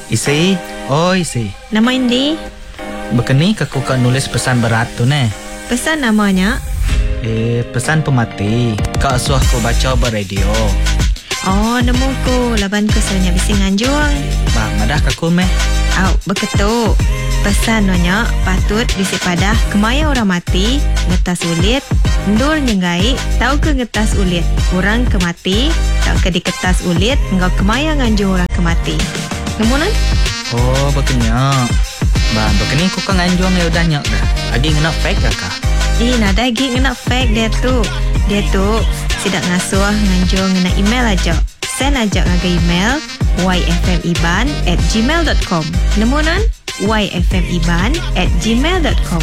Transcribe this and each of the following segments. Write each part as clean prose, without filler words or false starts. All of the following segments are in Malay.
Isi, isi. Nama Indi? Begini aku kan nulis pesan berat tu ne. Pesan namanya? Pesan pemati. Kak suah ko baca beradio. Oh, nemu ko. Laban ko sebenarnya bisa nganjung. Bang, madah kaku meh. Beketuk. Pesan nanya patut bisi padah kemaya orang mati, ngetas ulit, ndur nyenggai, tahu ke ngetas ulit. Orang kemati, tak ke diketas ulit, engkau kemaya nganjung orang kemati. Nemunan? Oh, begini. Bang, begini ku kan nganjung ya udah nyak dah. Adi ngena fake kah? Nada lagi ngena fake dia tu. Dia tu tidak ngasuh nganjung ngena email aja. Send aja ngaga email yfmiban@gmail.com. Nemunan? yfmiban@gmail.com.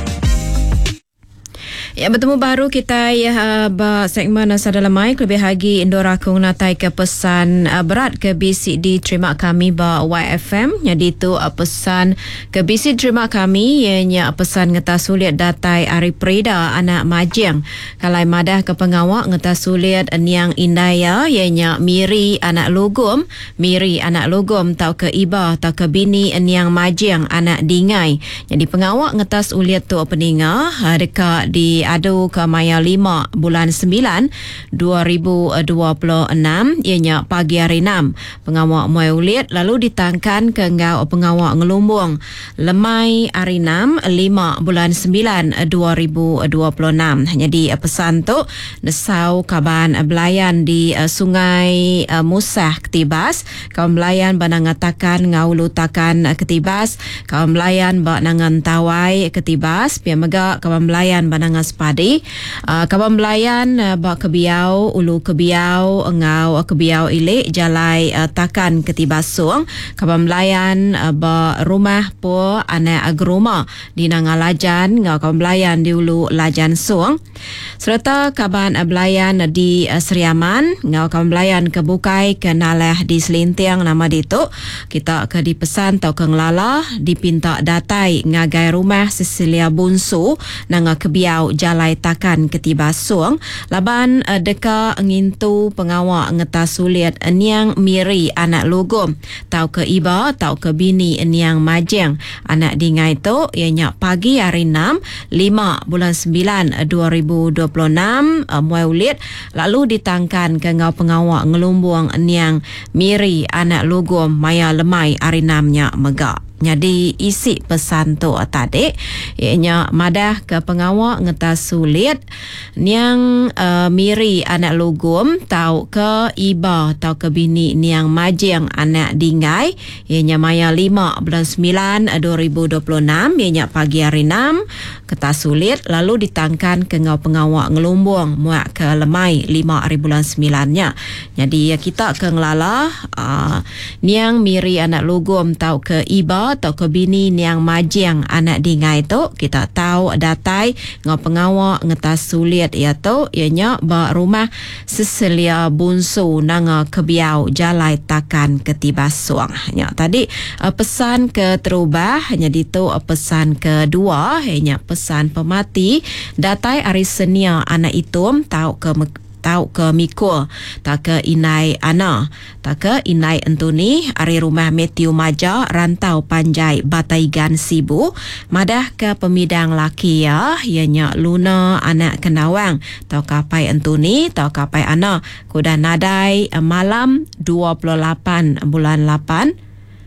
Ya, bertemu baru kita segmen Sada Lemai lebih lagi Indora kung natai ke pesan berat ke BCD terima kami ba YFM. Jadi itu pesan ke BCD terima kami ianya pesan ngetas sulit datai Ari Prida anak Majing. Kalai madah ke pengawak ngetas sulit niang Indaya ianya Miri anak Lugum, tau ke Iba tau ke bini niang Majing anak Dingai. Jadi pengawak ngetas uliat tu peninga dekat di adu ke Maya 5 bulan 9 2026 ianya pagi hari 6 pengawak Muay Ulit lalu ditangkan ke ngau pengawak Ngelumbung Lemai hari 6 5 bulan 9 2026. Jadi pesan tu nesau kaban belayan di Sungai Musah Ketibas kawan belayan banangatakan ngau lutakan Ketibas kawan belayan banangan Tawai Ketibas pia mega kawan belayan banangan Padi kawan belayan ba kebiau ulu kebiau ngau kebiau ilik jalai takan Ketibasung kawan belayan ba rumah po anak agroma di Nangalajan ngau kawan belayan di ulu Lajan Sung serta kawan belayan di Seriaman ngau kawan belayan ke Bukai ke Naleh di Selintiang nama ditu kita ke dipesan tau ke ngelala dipinta datai ngagai rumah Cecilia Bunsu nanga kebiau jalai takan Ketibasung laban deka ngintu pengawak ngetas sulit niang Miri anak Lugum tau ke Iba tau ke bini niang Majeng anak Dingai tu ianya pagi hari 6 5 bulan 9 2026 Muay Ulit lalu ditangkan ke ngau pengawak Ngelumbung niang Miri anak Lugum Maya Lemai hari 6-nya mega. Jadi isi pesan tu tadi ianya madah ke pengawak ngetas sulit niang Miri anak Lugum tau ke Iba tau ke bini niang Majeng anak Dingai ianya Maya 5 bulan 9 2026 ianya pagi hari 6 ketas sulit lalu ditangkan ke ngau pengawak Ngelumbung muak ke Lemai 5 hari bulan 9-nya. Jadi kita ke ngelala niang Miri anak Lugum tau ke Iba atau ke bini niang Majeng anak Dingai tu kita tahu datai ngau pengawak ngetas sulit iaitu ianya ba rumah Cecilia Bunsu nanga kebiau jalai takan Ketibasung. Ya tadi pesan ke terubah hanya ditu pesan kedua hanya pesan pemati datai Ari Senia anak Itum tau ke Mikul tak ke Inai Ana tak ke Inai Antoni ari rumah Matthew Maja rantau Panjai Bataigan Sibu madah ke pemidang laki ya ianya Luna anak Kenawang tau kapai Antoni tau kapai Ana kuda nadai malam 28 bulan 8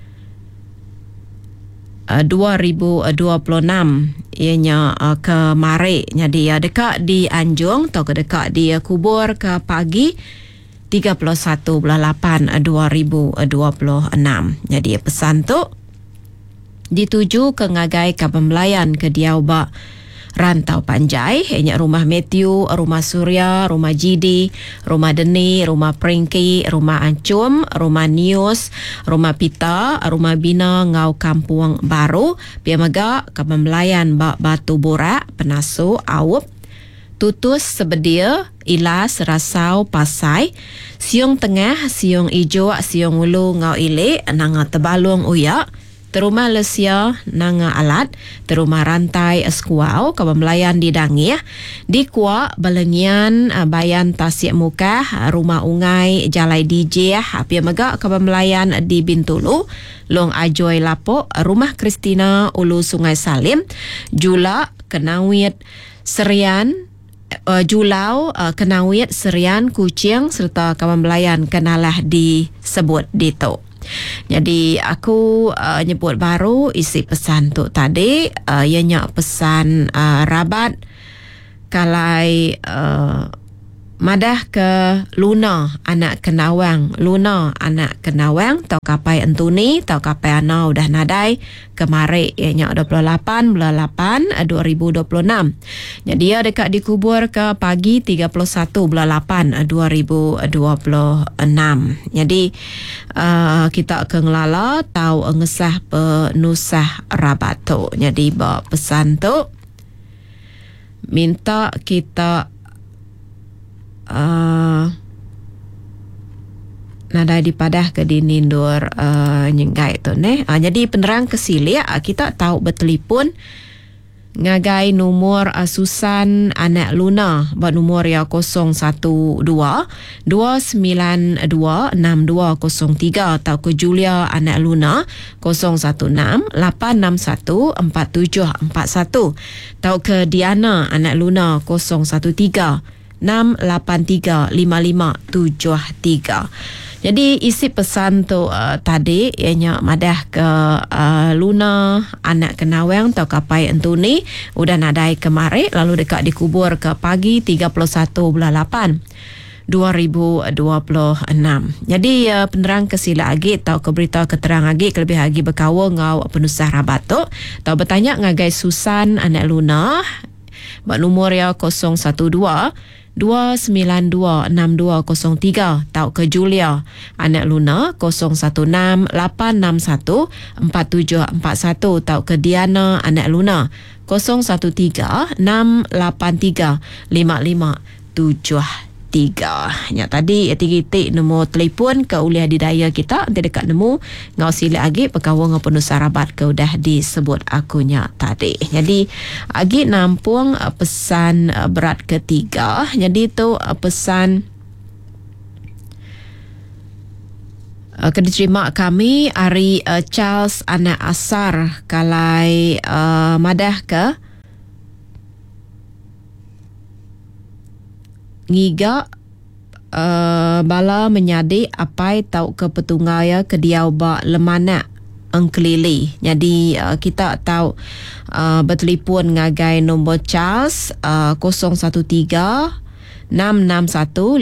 2026 ianya ke Mare jadi dekat di Anjung atau ke dekat di Kubur ke pagi 31 bulan 8 2026. Jadi pesan tu dituju ke ngagai ke pembelayan ke Diauba rantau Panjai ianya rumah Matthew, rumah Surya, rumah Jidi, rumah Deni, rumah Pringki, rumah Ancum, rumah Nius, rumah Pita, rumah Bina ngau Kampung Baru pia mega ke pembelayan Batu Borak Penasu Awup Tutus Sebedia Ilas Rasau Pasai Siung Tengah Siung Ijo Siung Ulu ngau Ile nanga Tebalung Uyak terumah lesia nanga alat, terumah rantai skuau kabamlayan di Dangih, di Kuak Balengian bayan tasik muka, rumah ungai jalai DJ apia megak kabamlayan di Bintulu, Long Ajoy Lapok, rumah Kristina Ulu Sungai Salim, Jula Kenawit Serian, Julau Kenawit Serian Kuching serta kabamlayan kenalah disebut dito. Jadi aku nyebut baru isi pesan tu tadi, ianya pesan rabat kalai madah ke Luna anak Kenawang, Luna anak Kenawang tau kapai entuni tau kapai ana udah nadai kemari ianya 28 bulan 8 2026. Jadi dia dekat dikubur ke pagi 31 bulan 8 2026. Jadi kita akan ngelala tau ngesah penusah rabat tu. Jadi bawa pesan tu minta kita nada dipadah ke dinindur nyenggai tu ne. Jadi penerang kesilia kita tahu bertelefon ngagai nomor Susan anak Luna buat nomor ya 012 292 6203 atau ke Julia anak Luna 016 861 4741 atau ke Diana anak Luna 013 683 5573. Jadi isi pesan tu tadi ianya madah ke Luna anak Kenawang tau kapai entuni udah nadai kemari lalu dekat dikubur ke pagi 31 bulan 8 2026. Jadi penerang kesila lagi tau ke berita keterang lagi kelebih lagi berkawa ngau penusah rabat tu tau bertanya ngagai Susan anak Luna buat nomor ya 012 292 6203 tau ke Julia anak Luna 016 861 4741 tau ke Diana anak Luna 013 683 5573. Nya tadi titik nombor telefon ke uliah didaya kita nanti dekat nemu ngau sila lagi perkawa ngau penuh sarabat ke udah disebut akunya tadi. Jadi agi nampung pesan berat ketiga. Jadi tu pesan diterima kami hari Charles anak Asar kalai madah ke ngiga bala menyadi apai tau ke petungaya ke diau ba lemana engkelili. Jadi kita tahu bertelefon ngagai nombor Charles 013 661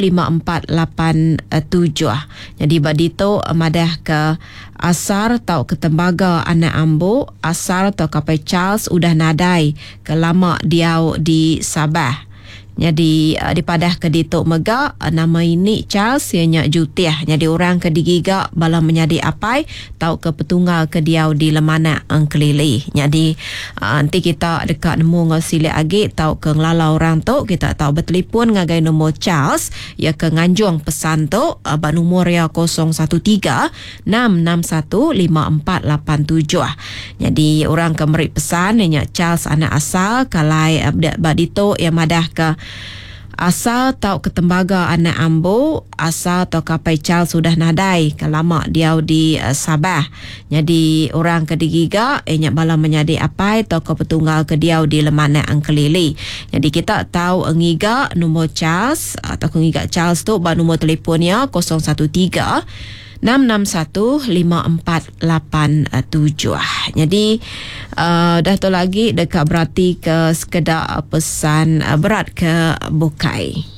5487. Jadi badito madah ke Asar tau ke Tembaga anak Ambo, Asar tau kapai Charles udah nadai ke lama diau di Sabah. Jadi dipadah ke ditok mega nama ini Charles ianya Jutiah. Jadi orang ke digiga bala menyadi apai tau ke petunggal ke diau di lemana engkelili. Jadi nanti kita dekat nemu ngasilik agi tau ke ngelala orang tu kita tau bertelefon ngagai nombor Charles ya ke nganjung pesan tu ba nomor ya 013 661 5487. Jadi orang ke meri pesan ianya Charles anak asal kalai badito ya madah ke asal tau ke Tembaga anak Ambo, asal tau kapai Charles sudah nadai ke lama diau di Sabah. Jadi orang ke digiga ianya bala menyadi apai tau ke petunggal ke diau di lemana angkelili. Jadi kita tahu ngiga nombor Charles atau ngiga Charles tu ba nombor telefonnya 013 661 5487. Jadi dah tu lagi dekat berarti ke sekedar pesan berat ke Bukai.